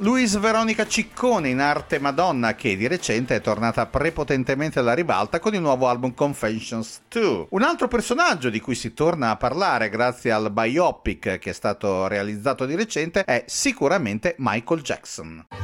Luis Veronica Ciccone, in arte Madonna, che di recente è tornata prepotentemente alla ribalta con il nuovo album Confessions 2. Un altro personaggio di cui si torna a parlare grazie al biopic che è stato realizzato di recente è sicuramente Michael Jackson.